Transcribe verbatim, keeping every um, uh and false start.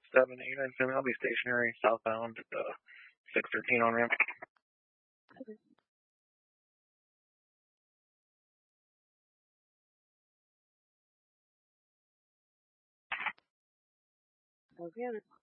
seven eight, I assume. I'll be stationary southbound at the six thirteen on ramp. Okay. Okay.